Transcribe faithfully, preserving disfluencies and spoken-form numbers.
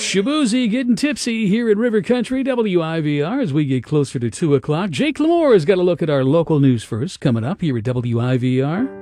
Shabuzi getting tipsy here in River Country, W I V R, as we get closer to two o'clock. Jake Lamore has got a look at our local news first, coming up here at W I V R.